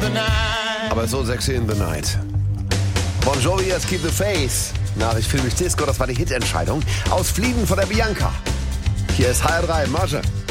Aber so sexy in the night. Bon Jovi, jetzt Keep the Faith. Nach Ich fühle mich Disco, das war die Hitentscheidung. Aus Flieden von der Bianca. Hier ist HR3, Marge.